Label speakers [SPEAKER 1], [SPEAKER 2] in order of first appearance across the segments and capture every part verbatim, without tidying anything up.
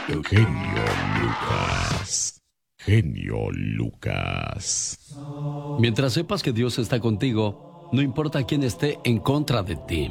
[SPEAKER 1] El genio Lucas. Genio Lucas.
[SPEAKER 2] Mientras sepas que Dios está contigo, no importa quién esté en contra de ti.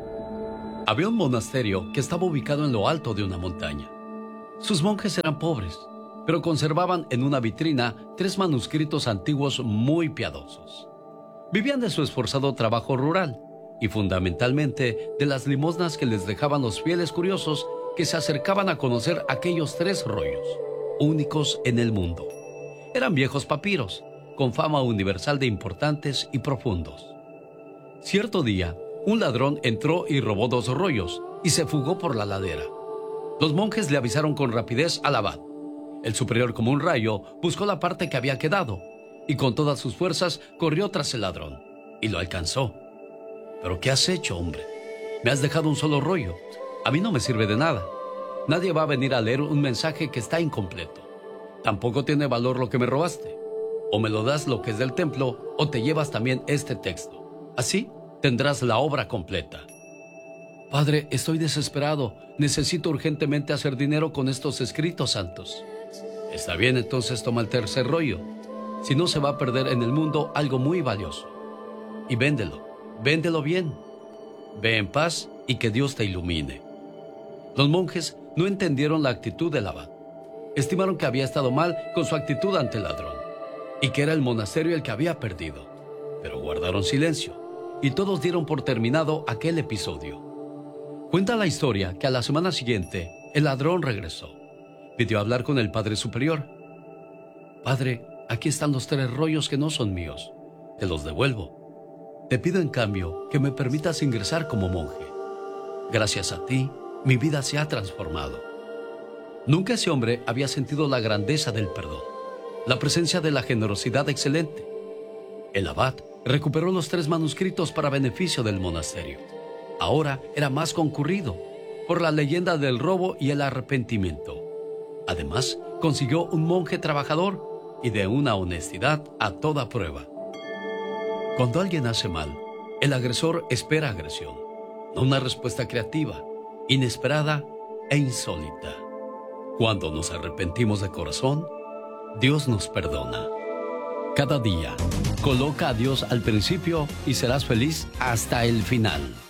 [SPEAKER 2] Había un monasterio que estaba ubicado en lo alto de una montaña. Sus monjes eran pobres, pero conservaban en una vitrina tres manuscritos antiguos muy piadosos. Vivían de su esforzado trabajo rural y fundamentalmente de las limosnas que les dejaban los fieles curiosos que se acercaban a conocer aquellos tres rollos, únicos en el mundo. Eran viejos papiros, con fama universal de importantes y profundos. Cierto día, un ladrón entró y robó dos rollos y se fugó por la ladera. Los monjes le avisaron con rapidez al abad. El superior, como un rayo, buscó la parte que había quedado y con todas sus fuerzas corrió tras el ladrón y lo alcanzó. ¿Pero qué has hecho, hombre? Me has dejado un solo rollo. A mí no me sirve de nada. Nadie va a venir a leer un mensaje que está incompleto. Tampoco tiene valor lo que me robaste. O me lo das lo que es del templo, o te llevas también este texto. Así tendrás la obra completa. Padre, estoy desesperado. Necesito urgentemente hacer dinero con estos escritos santos. Está bien, entonces toma el tercer rollo. Si no, se va a perder en el mundo algo muy valioso. Y véndelo, véndelo bien. Ve en paz y que Dios te ilumine. Los monjes no entendieron la actitud del abad. Estimaron que había estado mal con su actitud ante el ladrón y que era el monasterio el que había perdido. Pero guardaron silencio y todos dieron por terminado aquel episodio. Cuenta la historia que a la semana siguiente el ladrón regresó. Pidió hablar con el padre superior. Padre, aquí están los tres rollos que no son míos. Te los devuelvo. Te pido en cambio que me permitas ingresar como monje. Gracias a ti, mi vida se ha transformado. Nunca ese hombre había sentido la grandeza del perdón, la presencia de la generosidad excelente. El abad recuperó los tres manuscritos para beneficio del monasterio. Ahora era más concurrido por la leyenda del robo y el arrepentimiento. Además, consiguió un monje trabajador y de una honestidad a toda prueba. Cuando alguien hace mal, el agresor espera agresión, no una respuesta creativa, inesperada e insólita. Cuando nos arrepentimos de corazón, Dios nos perdona. Cada día, coloca a Dios al principio y serás feliz hasta el final.